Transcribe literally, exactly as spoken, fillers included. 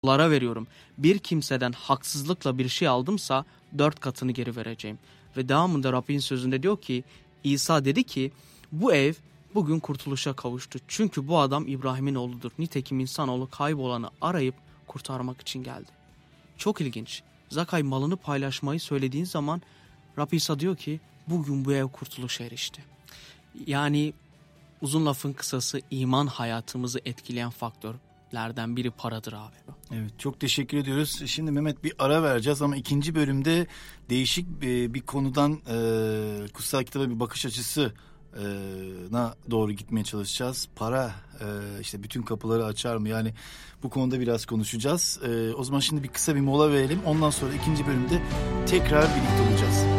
lara veriyorum. Bir kimseden haksızlıkla bir şey aldımsa dört katını geri vereceğim. Ve devamında Rabbin sözünde diyor ki, İsa dedi ki bu ev bugün kurtuluşa kavuştu. Çünkü bu adam İbrahim'in oğludur. Nitekim insanoğlu kaybolanı arayıp kurtarmak için geldi. Çok ilginç. Zakay malını paylaşmayı söylediğin zaman Rabbi İsa diyor ki bugün bu ev kurtuluşa erişti. Yani uzun lafın kısası iman hayatımızı etkileyen faktörlerden biri paradır abi. Evet, çok teşekkür ediyoruz. Şimdi Mehmet bir ara vereceğiz ama ikinci bölümde değişik bir, bir konudan e, kutsal kitaba bir bakış açısı na doğru gitmeye çalışacağız. Para e, işte bütün kapıları açar mı? Yani bu konuda biraz konuşacağız. E, o zaman şimdi bir kısa bir mola verelim. Ondan sonra ikinci bölümde tekrar birlikte olacağız.